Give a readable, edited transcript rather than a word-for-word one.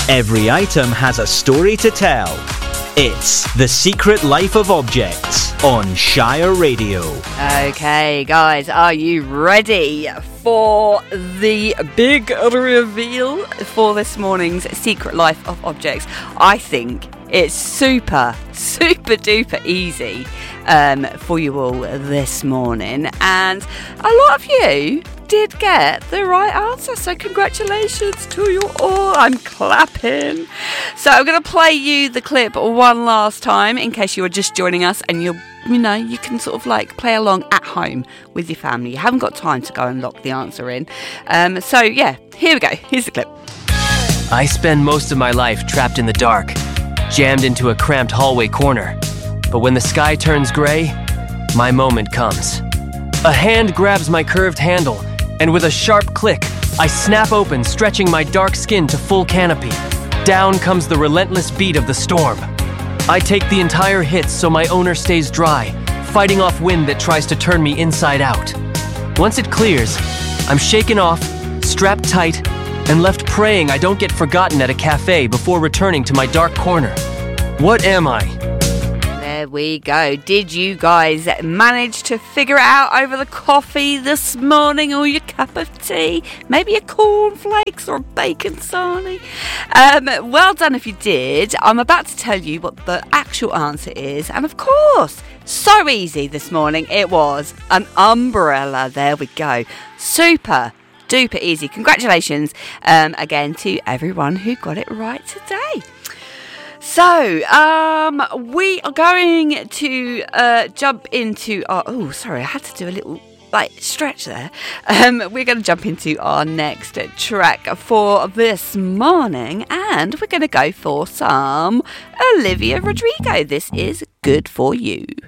Every item has a story to tell. It's The Secret Life of Objects on Shire Radio. Okay, guys, are you ready for the big reveal for this morning's Secret Life of Objects? I think it's super duper easy for you all this morning, and a lot of you did get the right answer, so congratulations to you all. I'm clapping. So I'm going to play you the clip one last time in case you are just joining us, and you can sort of like play along at home with your family. You haven't got time to go and lock the answer in. So yeah, here we go. Here's the clip. I spend most of my life trapped in the dark, jammed into a cramped hallway corner. But when the sky turns gray, my moment comes. A hand grabs my curved handle, and with a sharp click, I snap open, stretching my dark skin to full canopy. Down comes the relentless beat of the storm. I take the entire hit so my owner stays dry, fighting off wind that tries to turn me inside out. Once it clears, I'm shaken off, strapped tight, and left praying I don't get forgotten at a cafe before returning to my dark corner. What am I? There we go. Did you guys manage to figure it out over the coffee this morning, or your cup of tea? Maybe a cornflakes or a bacon sarnie? Well done if you did. I'm about to tell you what the actual answer is, and of course, so easy this morning. It was an umbrella. There we go. Super duper easy. Congratulations again to everyone who got it right today. So, we are going to jump into our... Oh, sorry, I had to do a little stretch there. We're going to jump into our next track for this morning, and we're going to go for some Olivia Rodrigo. This is Good For You.